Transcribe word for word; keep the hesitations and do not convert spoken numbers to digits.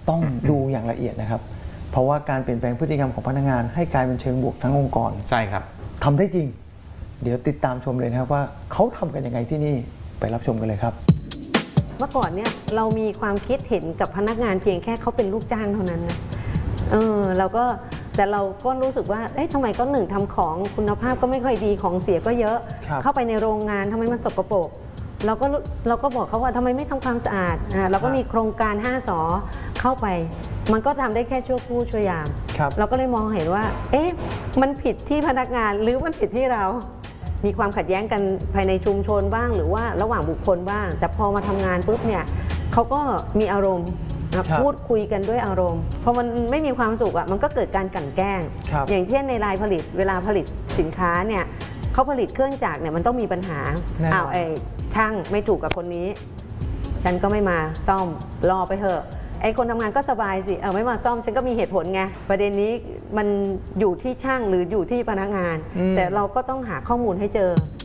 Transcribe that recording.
ต้องดูอย่างละเอียดนะครับเพราะว่าการเปลี่ยนแปลงพฤติกรรมของพนักงานให้กลายเป็นเชิงบวกทั้งองค์กรใช่ครับทำได้จริงเดี๋ยวติดตามชมเลยนะครับว่าเขาทำกันยังไงที่นี่ไปรับชมกันเลยครับเมื่อก่อนเนี่ยเรามีความคิดเห็นกับพนักงานเพียงแค่เขาเป็นลูกจ้างเท่านั้นนะเออเราก็แต่เราก็รู้สึกว่าเอ๊ะทำไมก็หนึ่งทำของคุณภาพก็ไม่ค่อยดีของเสียก็เยอะเข้าไปในโรงงานทำไมมันสกปรกเราก็เราก็บอกเขาว่าทำไมไม่ทำความสะอาดอ่าเราก็มีโครงการห้าสอเข้าไปมันก็ทำได้แค่ชั่วครู่ชั่วยามเราก็เลยมองเห็นว่าเอ๊ะมันผิดที่พนักงานหรือมันผิดที่เรามีความขัดแย้งกันภายในชุมชนบ้างหรือว่าระหว่างบุคคลบ้างแต่พอมาทำงานปุ๊บเนี่ยเขาก็มีอารมณ์พูดคุยกันด้วยอารมณ์พอมันไม่มีความสุขอ่ะมันก็เกิดการกลั่นแกล้งอย่างเช่นในรายผลิตเวลาผลิตสินค้าเนี่ยเขาผลิตเครื่องจักรเนี่ยมันต้องมีปัญหาอ้าวไอ้ช่างไม่ถูกกับคนนี้ฉันก็ไม่มาซ่อมรอไปเถอะไอ้คนทำงานก็สบายสิเออไม่มาซ่อมฉันก็มีเหตุผลไงประเด็นนี้มันอยู่ที่ช่างหรืออยู่ที่พนักงานแต่เราก็ต้องหาข้อมูลให้เจอ